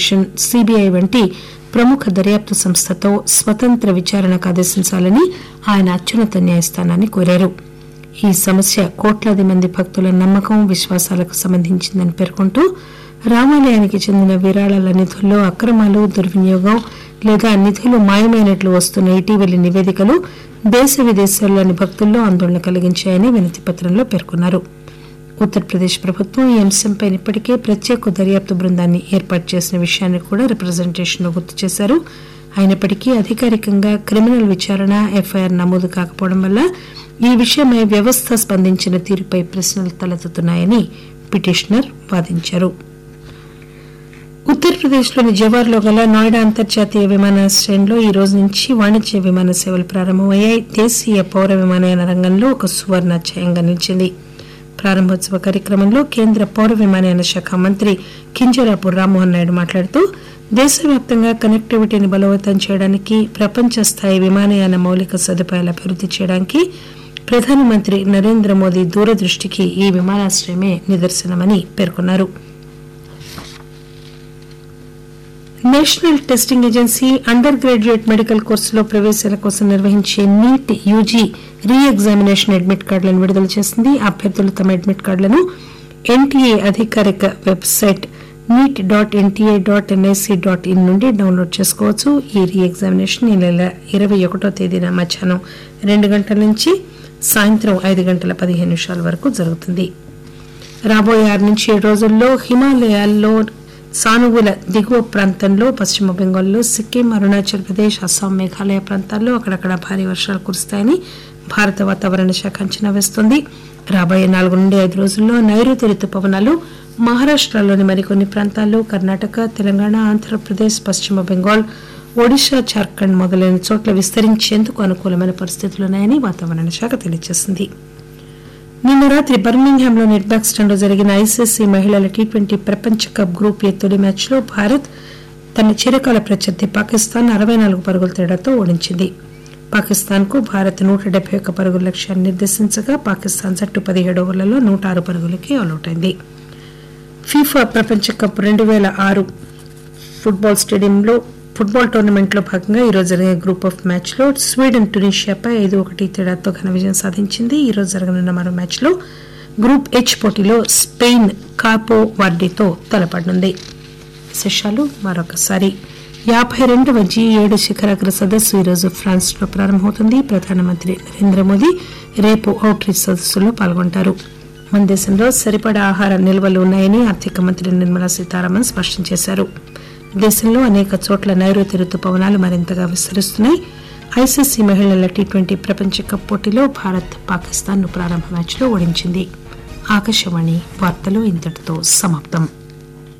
Commission CBI వంటి ప్రముఖ దర్యాప్తు సంస్థతో స్వతంత్ర విచారణకు ఆదేశించాలని ఆయన అత్యున్నత న్యాయస్థానాన్ని కోరారు. ఈ సమస్య కోట్లాది మంది భక్తుల నమ్మకం విశ్వాసాలకు సంబంధించిందని పేర్కొంటూ రామాలయానికి చెందిన విరాళాల నిధుల్లో అక్రమాలు దుర్వినియోగం లేదా నిధులు మాయమైనట్లు వస్తున్న ఇటీవలి నివేదికలు దేశ విదేశాల్లోని భక్తుల్లో ఆందోళన కలిగించాయని వినతి పత్రంలో పేర్కొన్నారు. ఉత్తరప్రదేశ్ ప్రభుత్వం ఈ అంశంపై ఇప్పటికే ప్రత్యేక దర్యాప్తు బృందాన్ని ఏర్పాటు చేసిన విషయాన్ని కూడా రిప్రజెంటేషన్లో గుర్తు చేశారు. అయినప్పటికీ అధికారికంగా క్రిమినల్ విచారణ ఎఫ్ఐఆర్ నమోదు కాకపోవడం వల్ల ఈ విషయమై వ్యవస్థ స్పందించిన తీరుపై ప్రశ్నలు తలెత్తుతున్నాయని పిటిషనర్ వాదించారు. ఉత్తరప్రదేశ్లోని జవార్లో గల నోయిడా అంతర్జాతీయ విమానాశ్రయంలో ఈ రోజు నుంచి వాణిజ్య విమాన సేవలు ప్రారంభమయ్యాయి. దేశీయ పౌర విమానయాన రంగంలో ఒక సువర్ణాధ్యాయంగా నిలిచింది. ప్రారంభోత్సవ కార్యక్రమంలో కేంద్ర పౌర విమానయాన శాఖ మంత్రి కింజరాపు రామ్మోహన్ నాయుడు మాట్లాడుతూ దేశవ్యాప్తంగా కనెక్టివిటీని బలోపేతం చేయడానికి ప్రపంచ స్థాయి విమానయాన మౌలిక సదుపాయాలు అభివృద్ది చేయడానికి ప్రధానమంత్రి నరేంద్ర మోదీ దూరదృష్టికి ఈ విమానాశ్రయమే నిదర్శనమని పేర్కొన్నారు. National testing agency under graduate medical కోర్సులో ప్రవేశాల కోసం నిర్వహించే నీట్ యూజీ రీ ఎగ్జామినేషన్ అడ్మిట్ కార్డులను విడుదల చేసింది. అభ్యర్థులు తమ అడ్మిట్ కార్డులను ఎన్టీఏ అధికారిక వెబ్సైట్ neet.nta.nic.in నుండి డౌన్లోడ్ చేసుకోవచ్చు. ఈ రీ ఎగ్జామినేషన్ ఈ నెల 21వ తేదీన మధ్యాహ్నం 2 గంటల నుంచి సాయంత్రం 5:15 వరకు జరుగుతుంది. రాబోయే 6 నుంచి 7 రోజుల్లో హిమాలయాల్లో సానువుల దిగువ ప్రాంతంలో పశ్చిమ బెంగాల్లో సిక్కిం అరుణాచల్ ప్రదేశ్ అస్సాం మేఘాలయ ప్రాంతాల్లో అక్కడక్కడ భారీ వర్షాలు కురుస్తాయని భారత వాతావరణ శాఖ అంచనా వేస్తోంది. రాబోయే 4 నుండి 5 రోజుల్లో నైరుతి రుతుపవనాలు మహారాష్టలోని మరికొన్ని ప్రాంతాల్లో కర్ణాటక తెలంగాణ ఆంధ్రప్రదేశ్ పశ్చిమ బెంగాల్ ఒడిశా జార్ఖండ్ మొదలైన చోట్ల విస్తరించేందుకు అనుకూలమైన పరిస్థితులున్నాయని వాతావరణ శాఖ తెలియజేసింది. నిన్న రాత్రి బర్మింగ్హామ్ లో నెట్బాక్స్టన్ లో జరిగిన ఐసీసీ మహిళల టీ20 ప్రపంచ కప్ గ్రూప్ ఏ తొలి మ్యాచ్ లో భారత్ తన చిరకాల ప్రత్యర్థి పాకిస్తాన్ 64 పరుగుల తేడాతో ఓడించింది. పాకిస్తాన్ కు భారత్ 171 పరుగుల లక్ష్యాన్ని నిర్దేశించగా పాకిస్తాన్ జట్టు 17 ఓవర్లలో 106 పరుగులకి ఆలౌట్ అయింది. ఫీఫా ప్రపంచ కప్ 2006 ఫుట్బాల్ టోర్నమెంట్ లో భాగంగా ఈరోజు జరిగే గ్రూప్ ఆఫ్ మ్యాచ్ లో స్వీడన్ ట్యునీషియాపై 5-1 తేడాతో ఘన విజయం సాధించింది. ఈ రోజు జరగనున్న మరో మ్యాచ్ లో గ్రూప్ హెచ్ పోటీలో స్పెయిన్ కాపో వార్డీతో తలపడనుంది. విశేషాలు మరొకసారి 52వ G7 శిఖరాగ్ర సదస్సు ఈరోజు ఫ్రాన్స్ లో ప్రారంభమవుతుంది. ప్రధానమంత్రి నరేంద్ర మోదీ రేపు అవుట్ రీచ్ సదస్సులో పాల్గొంటారు. మన దేశంలో సరిపడా ఆహార నిల్వలు ఉన్నాయని ఆర్థిక మంత్రి నిర్మలా సీతారామన్ స్పష్టం చేశారు. దేశంలో అనేక చోట్ల నైరుతి రుతుపవనాలు మరింతగా విస్తరిస్తున్నాయి. ఐసీసీ మహిళల టీ20 ప్రపంచ కప్ పోటీలో భారత్ పాకిస్తాన్ ను ప్రారంభ మ్యాచ్ లో ఓడించింది. ఆకాశవాణి వార్తలు ఇంతటితో సమాప్తం.